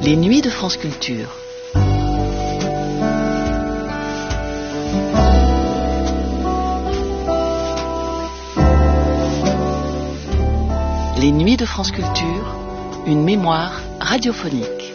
Les nuits de France Culture. Les nuits de France Culture, une mémoire radiophonique.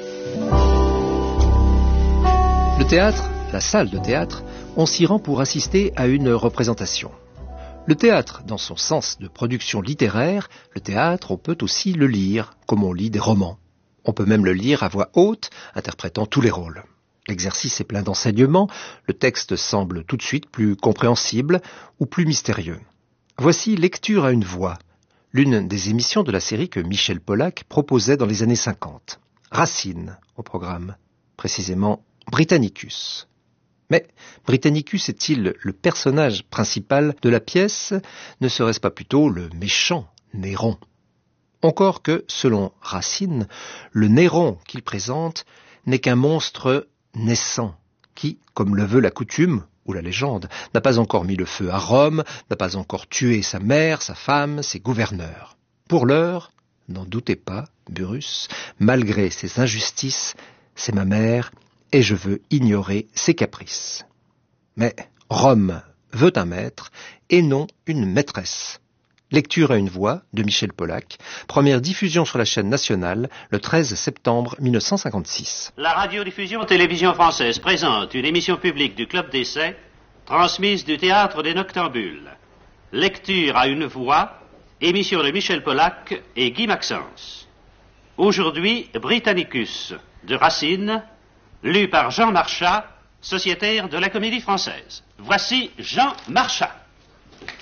Le théâtre, la salle de théâtre, on s'y rend pour assister à une représentation. Le théâtre, dans son sens de production littéraire, le théâtre, on peut aussi le lire, comme on lit des romans. On peut même le lire à voix haute, interprétant tous les rôles. L'exercice est plein d'enseignements, le texte semble tout de suite plus compréhensible ou plus mystérieux. Voici Lecture à une voix, l'une des émissions de la série que Michel Pollack proposait dans les années 50. Racine au programme, précisément Britannicus. Mais Britannicus est-il le personnage principal de la pièce? Ne serait-ce pas plutôt le méchant Néron? Encore que, selon Racine, le Néron qu'il présente n'est qu'un monstre naissant, qui, comme le veut la coutume ou la légende, n'a pas encore mis le feu à Rome, n'a pas encore tué sa mère, sa femme, ses gouverneurs. Pour l'heure, n'en doutez pas, Burrus, malgré ses injustices, c'est ma mère, et je veux ignorer ses caprices. Mais Rome veut un maître, et non une maîtresse. Lecture à une voix de Michel Pollack, première diffusion sur la chaîne nationale le 13 septembre 1956. La radiodiffusion télévision française présente une émission publique du Club d'essai, transmise du Théâtre des Noctambules. Lecture à une voix, émission de Michel Pollack et Guy Maxence. Aujourd'hui, Britannicus, de Racine, lu par Jean Marchas, sociétaire de la Comédie Française. Voici Jean Marchas.